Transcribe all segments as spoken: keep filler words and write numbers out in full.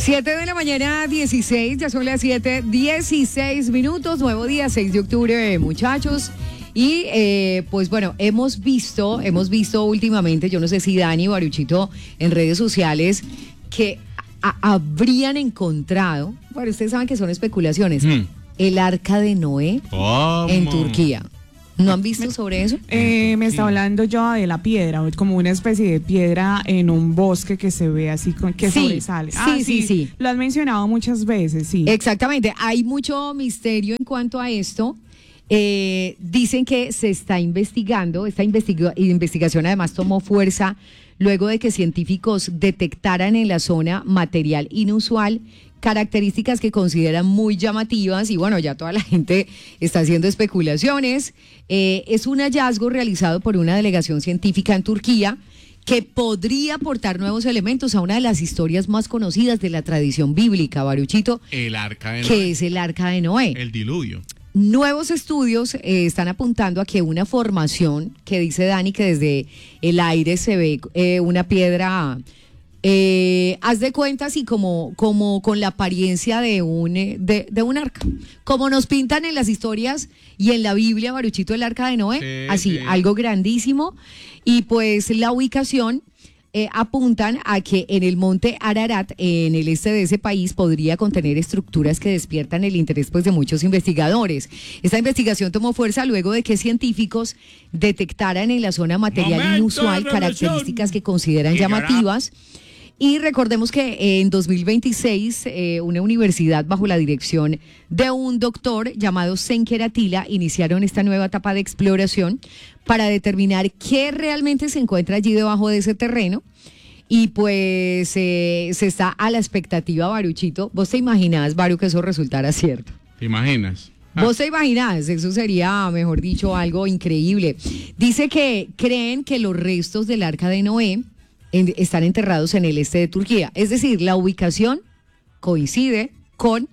siete de la mañana, dieciséis, ya son las siete, dieciséis minutos, nuevo día, seis de octubre, muchachos. Y eh, pues bueno, hemos visto, hemos visto últimamente, yo no sé si Dani o Baruchito en redes sociales, que a- habrían encontrado, bueno, ustedes saben que son especulaciones, mm. el arca de Noé ¿Cómo? en Turquía. ¿No han visto sobre eso? Eh, me está hablando yo de la piedra, como una especie de piedra en un bosque que se ve así, con, que sí, sobresale. Sí, ah, sí, sí, sí. Lo has mencionado muchas veces, sí. Exactamente. Hay mucho misterio en cuanto a esto. Eh, dicen que se está investigando. Esta investiga- investigación además tomó fuerza luego de que científicos detectaran en la zona material inusual, características que consideran muy llamativas, y bueno, ya toda la gente está haciendo especulaciones. Eh, es un hallazgo realizado por una delegación científica en Turquía que podría aportar nuevos elementos a una de las historias más conocidas de la tradición bíblica, Baruchito, El arca de Noé. que es el arca de Noé. El diluvio. Nuevos estudios eh, están apuntando a que una formación, que dice Dani que desde el aire se ve eh, una piedra, eh, haz de cuenta así como, como con la apariencia de un, eh, de, de un arca, como nos pintan en las historias y en la Biblia, Baruchito, el arca de Noé, Sí, así, sí. algo grandísimo, y pues la ubicación Eh, apuntan a que en el monte Ararat, en el este de ese país, podría contener estructuras que despiertan el interés pues, de muchos investigadores. Esta investigación tomó fuerza luego de que científicos detectaran en la zona material Momento inusual de características que consideran Y llamativas. Y recordemos que en dos mil veintiséis eh, una universidad bajo la dirección de un doctor llamado Senker Atila iniciaron esta nueva etapa de exploración para determinar qué realmente se encuentra allí debajo de ese terreno. Y pues eh, se está a la expectativa, Baruchito. ¿Vos te imaginás, Baru, que eso resultara cierto? ¿Te imaginas? ¿Vos te imaginás? Eso sería, mejor dicho, algo increíble. Dice que creen que los restos del arca de Noé en, están enterrados en el este de Turquía. Es decir, la ubicación coincide con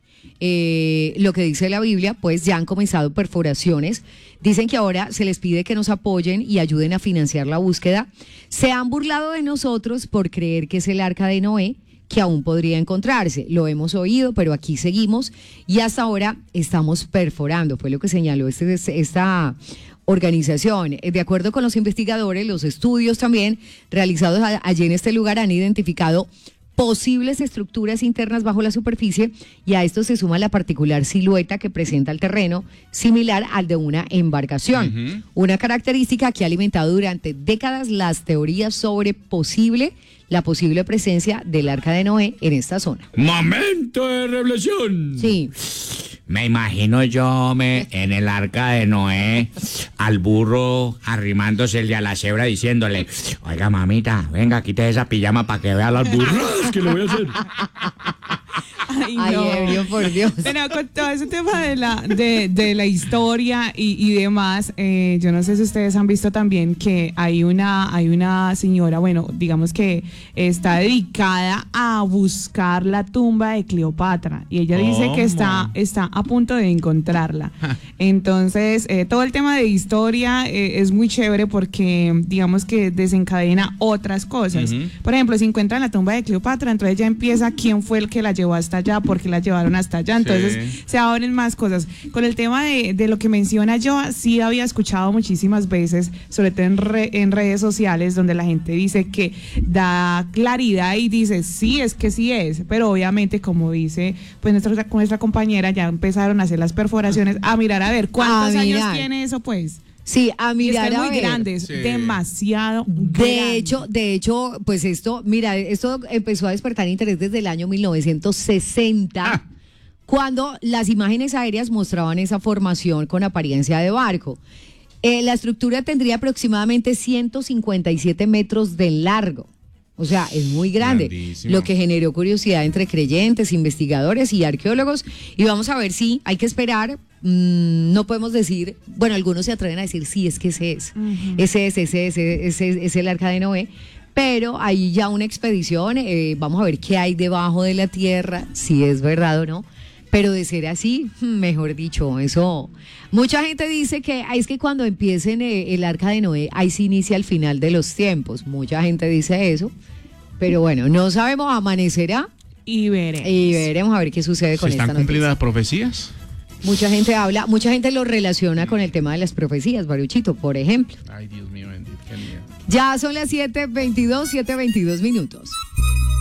eh, lo que dice la Biblia, pues ya han comenzado perforaciones. Dicen que ahora se les pide que nos apoyen y ayuden a financiar la búsqueda. Se han burlado de nosotros por creer que es el arca de Noé, que aún podría encontrarse. Lo hemos oído, pero aquí seguimos y hasta ahora estamos perforando, fue lo que señaló este, esta organización. De acuerdo con los investigadores, los estudios también realizados a, allí en este lugar han identificado posibles estructuras internas bajo la superficie, y a esto se suma la particular silueta que presenta el terreno, similar al de una embarcación. Uh-huh. Una característica que ha alimentado durante décadas las teorías sobre posible, la posible presencia del arca de Noé en esta zona. ¡Momento de revelación! Sí. Me imagino yo me, en el arca de Noé al burro arrimándosele a la cebra diciéndole: oiga, mamita, venga, quite esa pijama para que vea las burras que le voy a hacer. Ay, Ay, no. ebrio, por Dios. Pero con todo ese tema de la, de, de la historia y, y demás, eh, yo no sé si ustedes han visto también que hay una, hay una señora, bueno, digamos que está dedicada a buscar la tumba de Cleopatra, y ella dice ¿Cómo? que está, está a punto de encontrarla. Entonces, eh, todo el tema de historia eh, es muy chévere porque digamos que desencadena otras cosas. Uh-huh. Por ejemplo, si encuentran la tumba de Cleopatra, entonces ya empieza quién fue el que la llevó hasta allá, por qué la llevaron hasta allá. Entonces Sí. se abren más cosas. Con el tema de, de lo que menciona yo, sí había escuchado muchísimas veces, sobre todo en, re, en redes sociales, donde la gente dice que da claridad y dice, sí, es que sí es, pero obviamente, como dice pues nuestra, nuestra compañera, ya empezaron a hacer las perforaciones, a mirar a ver cuántos A años mirar. tiene eso, pues. Sí, a Y mirar, es a muy ver. grande, es Sí. demasiado De grande. hecho, de hecho, pues esto, mira, esto empezó a despertar interés desde el año mil novecientos sesenta, Ah. cuando las imágenes aéreas mostraban esa formación con apariencia de barco. Eh, la estructura tendría aproximadamente ciento cincuenta y siete metros de largo. O sea, es muy grande, Grandísimo. lo que generó curiosidad entre creyentes, investigadores y arqueólogos. Y vamos a ver si hay que esperar. Mmm, no podemos decir, bueno, algunos se atreven a decir, sí, es que ese es, uh-huh. ese es, ese es, ese es, ese es el arca de Noé. Pero hay ya una expedición, eh, vamos a ver qué hay debajo de la tierra, si es verdad o no. Pero de ser así, mejor dicho, eso... Mucha gente dice que es que cuando empiecen eh, el arca de Noé, ahí se inicia el final de los tiempos. Mucha gente dice eso. Pero bueno, no sabemos, amanecerá. Y veremos. Y veremos a ver qué sucede ¿Se con esta están cumpliendo noticia. las profecías? Mucha gente habla, mucha gente lo relaciona con el tema de las profecías, Baruchito, por ejemplo. Ay, Dios mío, bendito. Qué miedo. Ya son las siete veintidós, siete veintidós minutos.